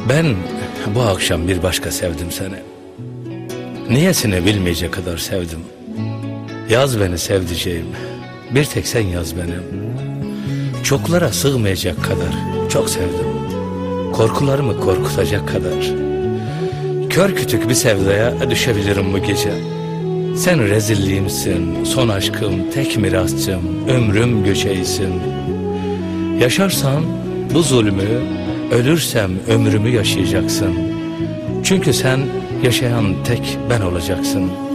Ben bu akşam bir başka sevdim seni. Niyesini bilmeyecek kadar sevdim. Yaz beni sevdiceğim, bir tek sen yaz benim. Çoklara sığmayacak kadar çok sevdim. Korkularımı korkutacak kadar. Kör kütük bir sevdaya düşebilirim bu gece. Sen rezilliğimsin, son aşkım, tek mirasçım, ömrüm göçeysin. Yaşarsan bu zulmü, ölürsem ömrümü yaşayacaksın. Çünkü sen yaşayan tek ben olacaksın.